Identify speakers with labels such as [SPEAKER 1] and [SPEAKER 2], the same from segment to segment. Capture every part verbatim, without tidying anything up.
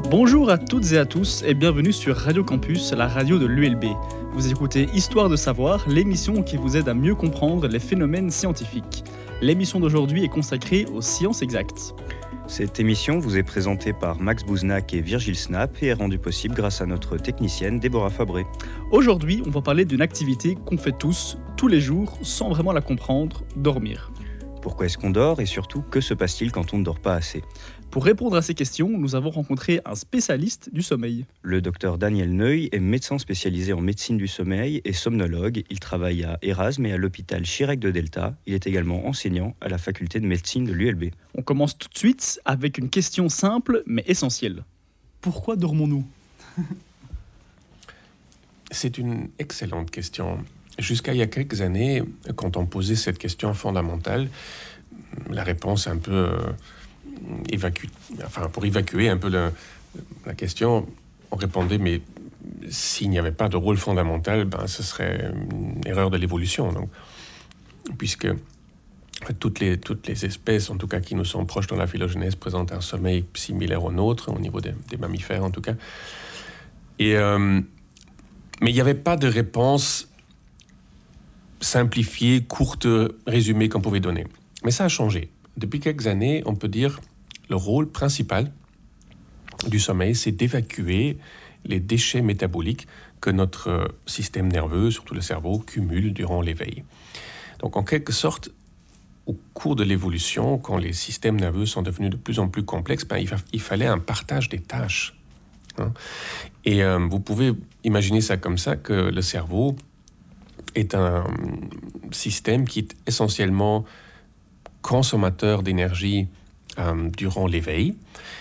[SPEAKER 1] Bonjour à toutes et à tous et bienvenue sur Radio Campus, la radio de l'U L B. Vous écoutez Histoire de savoir, l'émission qui vous aide à mieux comprendre les phénomènes scientifiques. L'émission d'aujourd'hui est consacrée aux sciences exactes.
[SPEAKER 2] Cette émission vous est présentée par Max Bouznac et Virgile Snap et est rendue possible grâce à notre technicienne Déborah Fabré.
[SPEAKER 1] Aujourd'hui, on va parler d'une activité qu'on fait tous, tous les jours, sans vraiment la comprendre, dormir.
[SPEAKER 2] Pourquoi est-ce qu'on dort et surtout, que se passe-t-il quand on ne dort pas assez ?
[SPEAKER 1] Pour répondre à ces questions, nous avons rencontré un spécialiste du sommeil.
[SPEAKER 2] Le docteur Daniel Neuil est médecin spécialisé en médecine du sommeil et somnologue. Il travaille à Erasme et à l'hôpital Chirec de Delta. Il est également enseignant à la faculté de médecine de l'U L B.
[SPEAKER 1] On commence tout de suite avec une question simple mais essentielle. Pourquoi dormons-nous ?
[SPEAKER 3] C'est une excellente question. Jusqu'à il y a quelques années, quand on posait cette question fondamentale, la réponse un peu euh, évacue, enfin pour évacuer un peu la, la question, on répondait mais s'il n'y avait pas de rôle fondamental, ben ce serait une erreur de l'évolution. Donc, puisque toutes les toutes les espèces, en tout cas qui nous sont proches dans la phylogenèse, présentent un sommeil similaire au nôtre, au niveau des, des mammifères en tout cas. Et euh, mais il n'y avait pas de réponse simplifiée, courte, résumée qu'on pouvait donner. Mais ça a changé. Depuis quelques années, on peut dire le rôle principal du sommeil, c'est d'évacuer les déchets métaboliques que notre système nerveux, surtout le cerveau, cumule durant l'éveil. Donc en quelque sorte, au cours de l'évolution, quand les systèmes nerveux sont devenus de plus en plus complexes, ben, il, fa- il fallait un partage des tâches. Hein. Et euh, vous pouvez imaginer ça comme ça, que le cerveau est un système qui est essentiellement consommateur d'énergie euh, durant l'éveil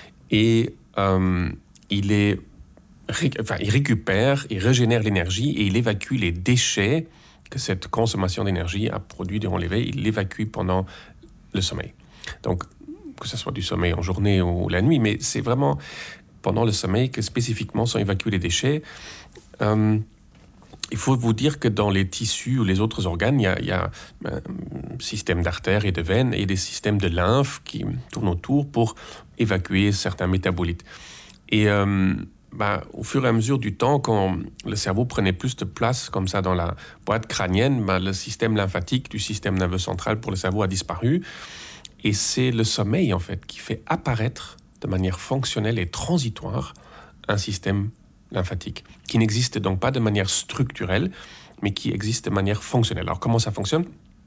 [SPEAKER 3] et euh, il, est, ré, enfin, il récupère, il régénère l'énergie et il évacue les déchets que cette consommation d'énergie a produit durant l'éveil, il l'évacue pendant le sommeil. Donc, que ce soit du sommeil en journée ou la nuit, mais c'est vraiment pendant le sommeil que spécifiquement sont évacués les déchets. Euh, Il faut vous dire que dans les tissus ou les autres organes, il y a, il y a un système d'artères et de veines et des systèmes de lymphe qui tournent autour pour évacuer certains métabolites. Et euh, bah, au fur et à mesure du temps, quand le cerveau prenait plus de place comme ça dans la boîte crânienne, bah, le système lymphatique du système nerveux central pour le cerveau a disparu. Et c'est le sommeil, en fait, qui fait apparaître de manière fonctionnelle et transitoire un système lymphatique, qui n'existe donc pas de manière structurelle, mais qui existe de manière fonctionnelle. Alors comment ça fonctionne ?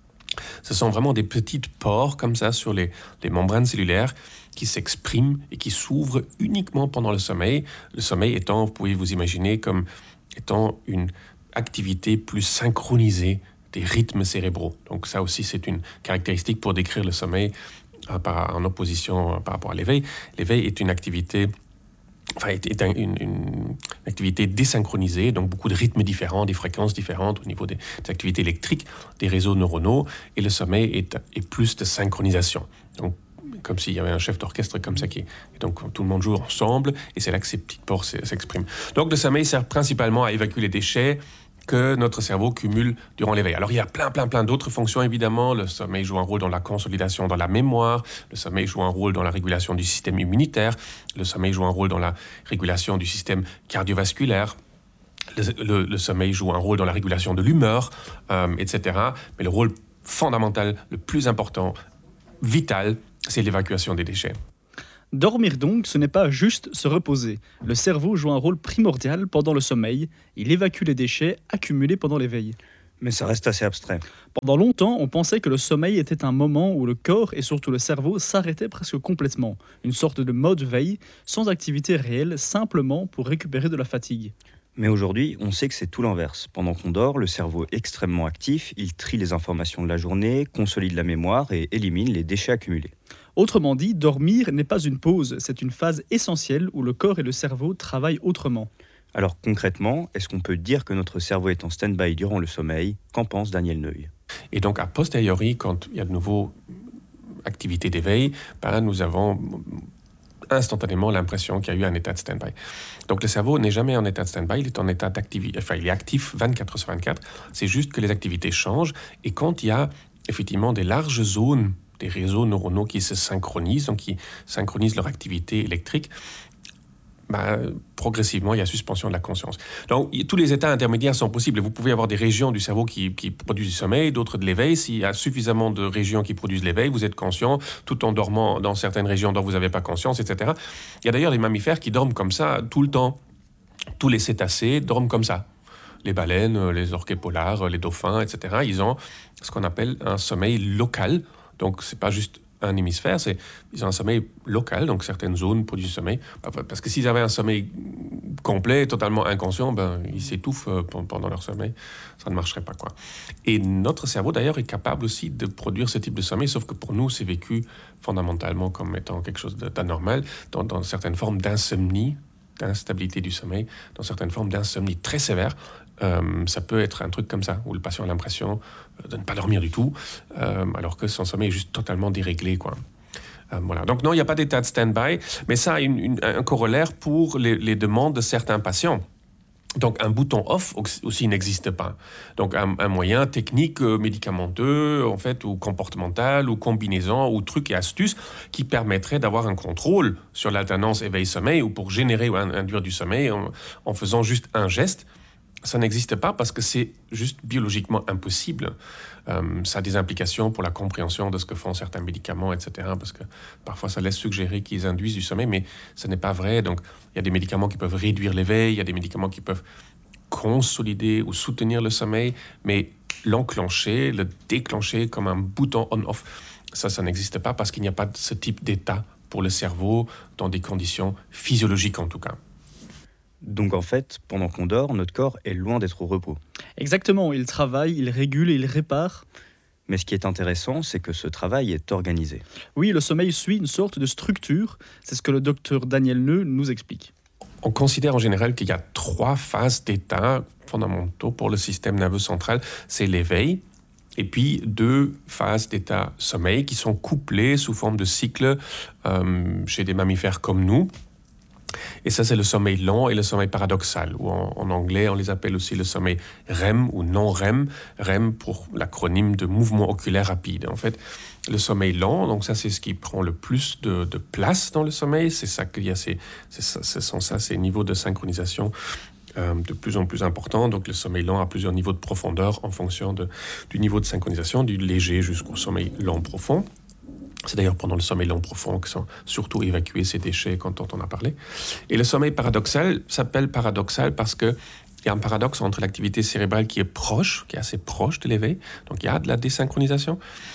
[SPEAKER 3] Ce sont vraiment des petites pores comme ça sur les, les membranes cellulaires qui s'expriment et qui s'ouvrent uniquement pendant le sommeil. Le sommeil étant, vous pouvez vous imaginer comme étant une activité plus synchronisée des rythmes cérébraux. Donc ça aussi c'est une caractéristique pour décrire le sommeil euh, par, en opposition euh, par rapport à l'éveil. L'éveil est une activité Enfin, est un, une, une activité désynchronisée, donc beaucoup de rythmes différents, des fréquences différentes au niveau des, des activités électriques, des réseaux neuronaux, et le sommeil est, est plus de synchronisation. Donc, comme s'il y avait un chef d'orchestre comme ça, qui, et donc tout le monde joue ensemble, et c'est là que ces petites pores s'expriment. Donc le sommeil sert principalement à évacuer les déchets que notre cerveau cumule durant l'éveil. Alors il y a plein, plein, plein d'autres fonctions évidemment. Le sommeil joue un rôle dans la consolidation, dans la mémoire. Le sommeil joue un rôle dans la régulation du système immunitaire. Le sommeil joue un rôle dans la régulation du système cardiovasculaire. Le, le, le sommeil joue un rôle dans la régulation de l'humeur, euh, et cetera. Mais le rôle fondamental, le plus important, vital, c'est l'évacuation des déchets.
[SPEAKER 1] Dormir donc, ce n'est pas juste se reposer. Le cerveau joue un rôle primordial pendant le sommeil. Il évacue les déchets accumulés pendant l'éveil.
[SPEAKER 2] Mais ça reste assez abstrait.
[SPEAKER 1] Pendant longtemps, on pensait que le sommeil était un moment où le corps et surtout le cerveau s'arrêtaient presque complètement. Une sorte de mode veille, sans activité réelle, simplement pour récupérer de la fatigue.
[SPEAKER 2] Mais aujourd'hui, on sait que c'est tout l'inverse. Pendant qu'on dort, le cerveau est extrêmement actif, il trie les informations de la journée, consolide la mémoire et élimine les déchets accumulés.
[SPEAKER 1] Autrement dit, dormir n'est pas une pause, c'est une phase essentielle où le corps et le cerveau travaillent autrement.
[SPEAKER 2] Alors concrètement, est-ce qu'on peut dire que notre cerveau est en stand-by durant le sommeil ? Qu'en pense Daniel Neuil ?
[SPEAKER 3] Et donc, a posteriori, quand il y a de nouveau activité d'éveil, ben, nous avons instantanément l'impression qu'il y a eu un état de stand-by. Donc le cerveau n'est jamais en état de stand-by, il est en état d'activité, enfin il est actif vingt-quatre heures sur vingt-quatre, c'est juste que les activités changent, et quand il y a effectivement des larges zones, des réseaux neuronaux qui se synchronisent, donc qui synchronisent leur activité électrique, bah, progressivement, il y a suspension de la conscience. Donc, tous les états intermédiaires sont possibles. Vous pouvez avoir des régions du cerveau qui, qui produisent du sommeil, d'autres de l'éveil. S'il y a suffisamment de régions qui produisent l'éveil, vous êtes conscient, tout en dormant dans certaines régions dont vous n'avez pas conscience, et cetera. Il y a d'ailleurs des mammifères qui dorment comme ça tout le temps. Tous les cétacés dorment comme ça. Les baleines, les orques polars, les dauphins, et cetera. Ils ont ce qu'on appelle un sommeil local. Donc, ce n'est pas juste un hémisphère, c'est, ils ont un sommeil local, donc certaines zones produisent du sommeil. Parce que s'ils avaient un sommeil complet, totalement inconscient, ben, ils s'étouffent pendant leur sommeil. Ça ne marcherait pas, quoi. Et notre cerveau, d'ailleurs, est capable aussi de produire ce type de sommeil, sauf que pour nous, c'est vécu fondamentalement comme étant quelque chose d'anormal, dans, dans certaines formes d'insomnie, d'instabilité du sommeil, dans certaines formes d'insomnie très sévères. Euh, ça peut être un truc comme ça, où le patient a l'impression de ne pas dormir du tout, euh, alors que son sommeil est juste totalement déréglé, quoi. Euh, voilà. Donc non, il n'y a pas d'état de stand-by, mais ça a une, une, un corollaire pour les, les demandes de certains patients. Donc un bouton off aussi n'existe pas. Donc un, un moyen technique, euh, médicamenteux, en fait, ou comportemental, ou combinaison, ou truc et astuce qui permettrait d'avoir un contrôle sur l'alternance éveil-sommeil, ou pour générer ou induire du sommeil en, en faisant juste un geste. Ça n'existe pas parce que c'est juste biologiquement impossible. Euh, ça a des implications pour la compréhension de ce que font certains médicaments, et cetera. Parce que parfois, ça laisse suggérer qu'ils induisent du sommeil, mais ce n'est pas vrai. Donc, il y a des médicaments qui peuvent réduire l'éveil, il y a des médicaments qui peuvent consolider ou soutenir le sommeil, mais l'enclencher, le déclencher comme un bouton on-off, ça, ça n'existe pas parce qu'il n'y a pas de ce type d'état pour le cerveau dans des conditions physiologiques en tout cas.
[SPEAKER 2] Donc en fait, pendant qu'on dort, notre corps est loin d'être au repos.
[SPEAKER 1] Exactement, il travaille, il régule et il répare.
[SPEAKER 2] Mais ce qui est intéressant, c'est que ce travail est organisé.
[SPEAKER 1] Oui, le sommeil suit une sorte de structure, c'est ce que le docteur Daniel Neu nous explique.
[SPEAKER 3] On considère en général qu'il y a trois phases d'état fondamentaux pour le système nerveux central. C'est l'éveil, et puis deux phases d'état sommeil qui sont couplées sous forme de cycle euh, chez des mammifères comme nous. Et ça, c'est le sommeil lent et le sommeil paradoxal, ou en, en anglais, on les appelle aussi le sommeil R E M ou non-R E M. R E M pour l'acronyme de mouvement oculaire rapide. En fait, le sommeil lent, donc ça, c'est ce qui prend le plus de, de place dans le sommeil. C'est ça qu'il y a, ces, c'est, ce sont ça, ces niveaux de synchronisation euh, de plus en plus importants. Donc, le sommeil lent a plusieurs niveaux de profondeur en fonction de, du niveau de synchronisation, du léger jusqu'au sommeil lent profond. C'est d'ailleurs pendant le sommeil lent profond que sont surtout évacués ces déchets dont on a parlé. Et le sommeil paradoxal s'appelle paradoxal parce qu'il y a un paradoxe entre l'activité cérébrale qui est proche, qui est assez proche de l'éveil, donc il y a de la désynchronisation,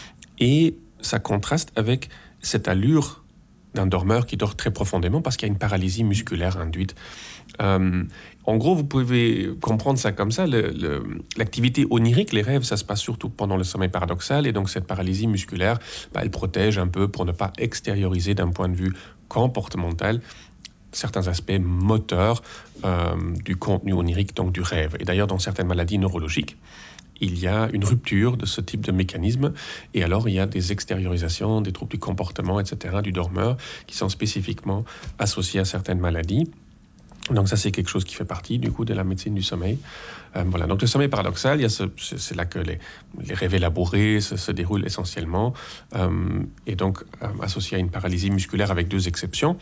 [SPEAKER 3] et ça contraste avec cette allure d'un dormeur qui dort très profondément parce qu'il y a une paralysie musculaire induite. Euh, en gros, vous pouvez comprendre ça comme ça. Le, le, l'activité onirique, les rêves, ça se passe surtout pendant le sommeil paradoxal. Et donc, cette paralysie musculaire, bah, elle protège un peu pour ne pas extérioriser d'un point de vue comportemental certains aspects moteurs euh, du contenu onirique, donc du rêve. Et d'ailleurs, dans certaines maladies neurologiques, il y a une rupture de ce type de mécanisme, et alors il y a des extériorisations, des troubles du comportement, et cetera, du dormeur, qui sont spécifiquement associés à certaines maladies. Donc ça, c'est quelque chose qui fait partie, du coup, de la médecine du sommeil. Euh, voilà. Donc le sommeil paradoxal, il y a ce, c'est là que les, les rêves élaborés se, se déroulent essentiellement, euh, et donc euh, associé à une paralysie musculaire avec deux exceptions.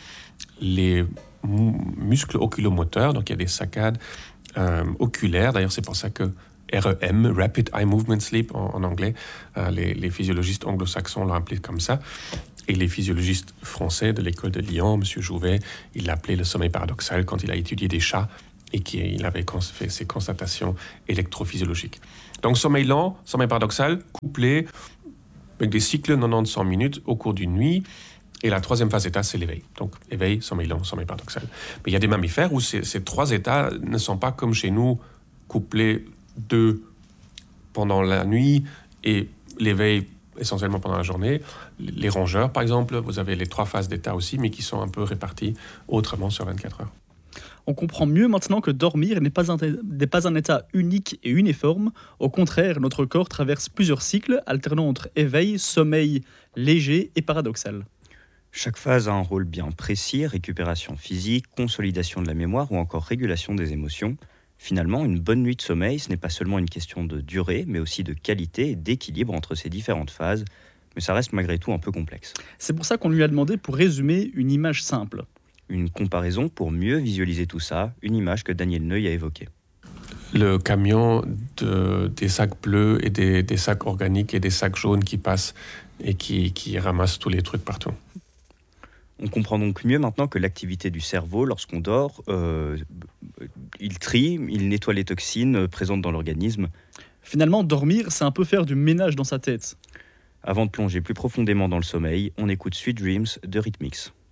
[SPEAKER 3] Les mou- muscles oculomoteurs, donc il y a des saccades euh, oculaires, d'ailleurs c'est pour ça que R E M, Rapid Eye Movement Sleep en, en anglais. Euh, les, les physiologistes anglo-saxons l'ont appelé comme ça. Et les physiologistes français de l'école de Lyon, M. Jouvet, il l'appelait le sommeil paradoxal quand il a étudié des chats et qu'il avait fait ses constatations électrophysiologiques. Donc sommeil lent, sommeil paradoxal, couplé avec des cycles quatre-vingt-dix à cent minutes au cours d'une nuit. Et la troisième phase d'état, c'est l'éveil. Donc éveil, sommeil lent, sommeil paradoxal. Mais il y a des mammifères où ces, ces trois états ne sont pas comme chez nous, couplés deux pendant la nuit et l'éveil essentiellement pendant la journée. Les rongeurs, par exemple, vous avez les trois phases d'état aussi, mais qui sont un peu réparties autrement sur vingt-quatre heures.
[SPEAKER 1] On comprend mieux maintenant que dormir n'est pas un, n'est pas un état unique et uniforme. Au contraire, notre corps traverse plusieurs cycles, alternant entre éveil, sommeil léger et paradoxal.
[SPEAKER 2] Chaque phase a un rôle bien précis, récupération physique, consolidation de la mémoire ou encore régulation des émotions. Finalement, une bonne nuit de sommeil, ce n'est pas seulement une question de durée, mais aussi de qualité et d'équilibre entre ces différentes phases. Mais ça reste malgré tout un peu complexe.
[SPEAKER 1] C'est pour ça qu'on lui a demandé pour résumer une image simple.
[SPEAKER 2] Une comparaison pour mieux visualiser tout ça, une image que Daniel Neuil a évoquée.
[SPEAKER 3] Le camion de, des sacs bleus et des, des sacs organiques et des sacs jaunes qui passent et qui, qui ramassent tous les trucs partout.
[SPEAKER 2] On comprend donc mieux maintenant que l'activité du cerveau, lorsqu'on dort, euh, il trie, il nettoie les toxines présentes dans l'organisme.
[SPEAKER 1] Finalement, dormir, c'est un peu faire du ménage dans sa tête.
[SPEAKER 2] Avant de plonger plus profondément dans le sommeil, on écoute Sweet Dreams de Rhythmix.